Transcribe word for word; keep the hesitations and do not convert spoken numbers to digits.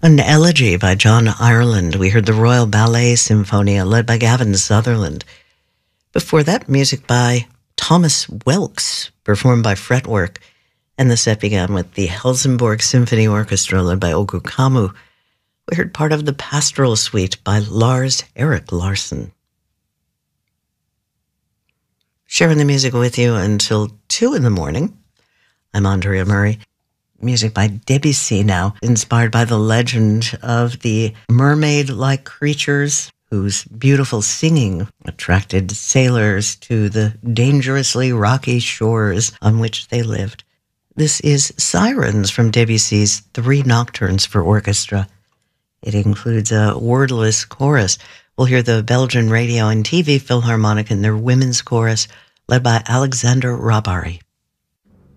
An elegy by John Ireland. We heard the Royal Ballet Symphonia led by Gavin Sutherland. Before that, music by Thomas Welks, performed by Fretwork. And the set began with the Helsingborg Symphony Orchestra led by Ogu Kamu. We heard part of the Pastoral Suite by Lars Erik Larsson. Sharing the music with you until two in the morning. I'm Andrea Murray. Music by Debussy now, inspired by the legend of the mermaid-like creatures whose beautiful singing attracted sailors to the dangerously rocky shores on which they lived. This is Sirens from Debussy's Three Nocturnes for Orchestra. It includes a wordless chorus. We'll hear the Belgian Radio and T V Philharmonic in their women's chorus, led by Alexander Rabary.